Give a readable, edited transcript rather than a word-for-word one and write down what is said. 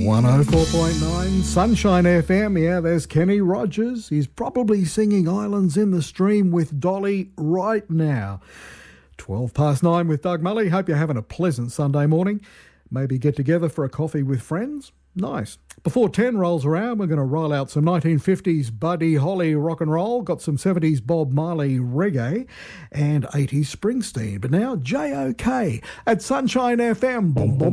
104.9 Sunshine FM. Yeah, there's Kenny Rogers. He's probably singing Islands in the Stream with Dolly right now. 9:12 with Doug Mully. Hope you're having a pleasant Sunday morning. Maybe get together for a coffee with friends. Nice. Before 10 rolls around, we're going to roll out some 1950s Buddy Holly rock and roll, got some 70s Bob Marley reggae, and 80s Springsteen. But now, JOK at Sunshine FM. Boom, boom.